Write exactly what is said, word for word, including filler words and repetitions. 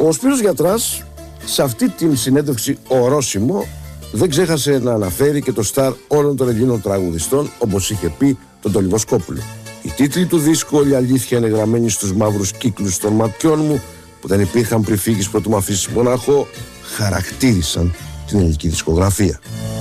Ο Σπύρος Γιατράς σε αυτή την συνέντευξη ορόσημο δεν ξέχασε να αναφέρει και το στάρ όλων των Ελλήνων τραγουδιστών, όπως είχε πει τον Τόλι Βοσκόπουλο. Οι τίτλοι του δίσκου «Όλη η αλήθεια» είναι γραμμένοι στους μαύρους κύκλους των ματιών μου, που δεν υπήρχαν πριν φύγεις πρωτού μ' αφήσεις μοναχό, χαρακτήρισαν την ελληνική δισκογραφία.